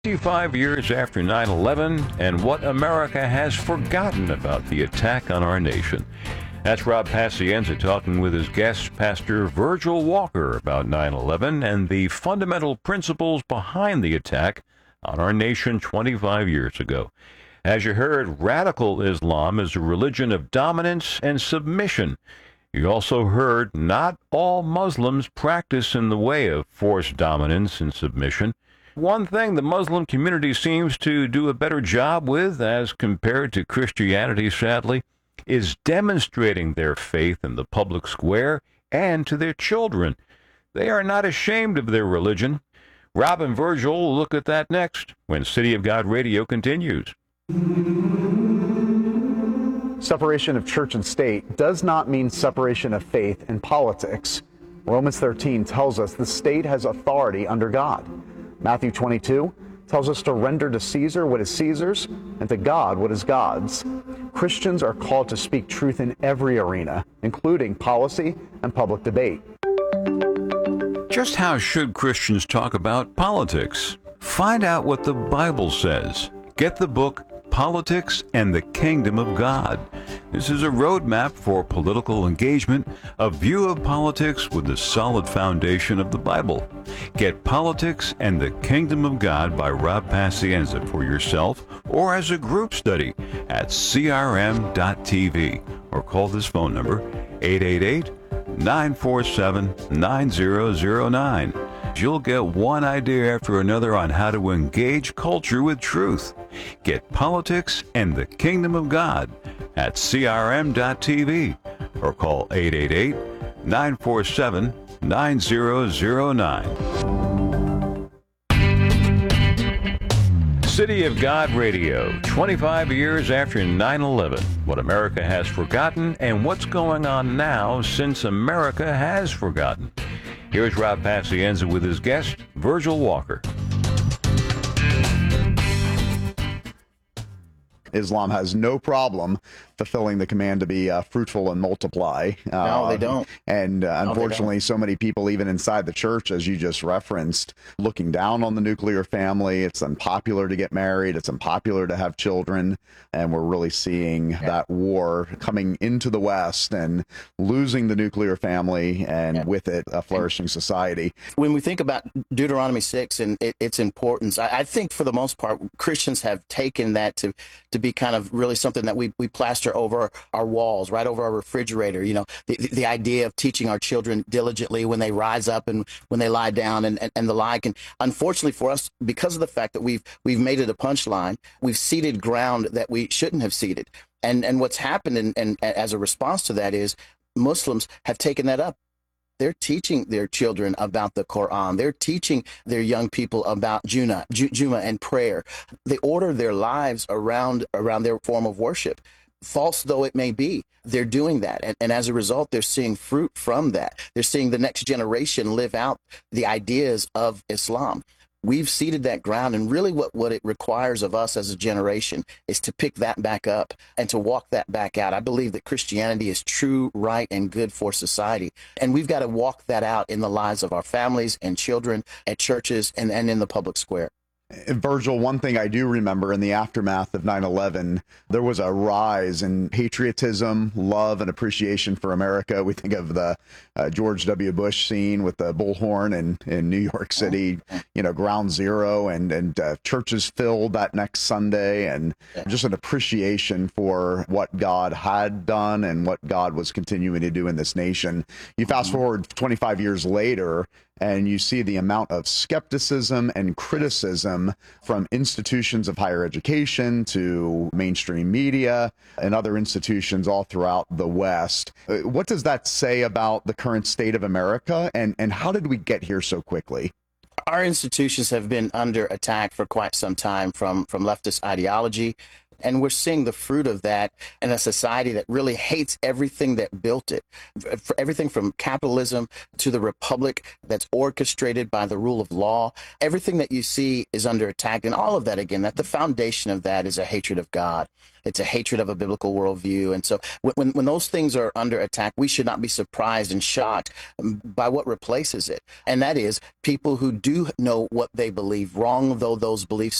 55 years after 9/11 and what America has forgotten about the attack on our nation. That's Rob Pacienza talking with his guest, Pastor Virgil Walker, about 9/11 and the fundamental principles behind the attack on our nation 25 years ago. As you heard, radical Islam is a religion of dominance and submission. You also heard not all Muslims practice in the way of forced dominance and submission. One thing the Muslim community seems to do a better job with, as compared to Christianity, sadly, is demonstrating their faith in the public square and to their children. They are not ashamed of their religion. Rob and Virgil will look at that next when City of God Radio continues. Separation of church and state does not mean separation of faith and politics. Romans 13 tells us the state has authority under God. Matthew 22 tells us to render to Caesar what is Caesar's and to God what is God's. Christians are called to speak truth in every arena, including policy and public debate. Just how should Christians talk about politics? Find out what the Bible says. Get the book Politics and the Kingdom of God. This is a roadmap for political engagement, a view of politics with the solid foundation of the Bible. Get Politics and the Kingdom of God by Rob Pacienza for yourself or as a group study at crm.tv or call this phone number 888-947-9009. You'll get one idea after another on how to engage culture with truth. Get Politics and the Kingdom of God at crm.tv or call 888-947-9009. City of God Radio, 25 years after 9/11, what America has forgotten and what's going on now since America has forgotten. Here's Rob Pacienza with his guest, Virgil Walker. Islam has no problem fulfilling the command to be fruitful and multiply. No, they don't. And unfortunately, so many people, even inside the church, as you just referenced, looking down on the nuclear family. It's unpopular to get married. It's unpopular to have children. And we're really seeing that war coming into the West and losing the nuclear family and with it a flourishing society. When we think about Deuteronomy 6 and its importance, I think for the most part, Christians have taken that to be kind of really something that we plaster over our walls, right over our refrigerator. You know, the idea of teaching our children diligently when they rise up and when they lie down and the like. And unfortunately for us, because of the fact that we've made it a punchline, we've ceded ground that we shouldn't have ceded. And what's happened and as a response to that is Muslims have taken that up. They're teaching their children about the Quran. They're teaching their young people about Jummah and prayer. They order their lives around their form of worship. False though it may be, they're doing that. And as a result, they're seeing fruit from that. They're seeing the next generation live out the ideas of Islam. We've ceded that ground, and really what it requires of us as a generation is to pick that back up and to walk that back out. I believe that Christianity is true, right, and good for society, and we've got to walk that out in the lives of our families and children, at churches, and in the public square. Virgil, one thing I do remember in the aftermath of 9/11, there was a rise in patriotism, love, and appreciation for America. We think of the George W. Bush scene with the bullhorn in New York City, you know, ground zero, and churches filled that next Sunday, and just an appreciation for what God had done and what God was continuing to do in this nation. You fast forward 25 years later, and you see the amount of skepticism and criticism from institutions of higher education to mainstream media and other institutions all throughout the West. What does that say about the current state of America, and how did we get here so quickly? Our institutions have been under attack for quite some time from leftist ideology. And we're seeing the fruit of that in a society that really hates everything that built it. Everything from capitalism to the republic that's orchestrated by the rule of law. Everything that you see is under attack. And all of that, again, that the foundation of that is a hatred of God. It's a hatred of a biblical worldview. And so when those things are under attack, we should not be surprised and shocked by what replaces it. And that is people who do know what they believe, wrong though those beliefs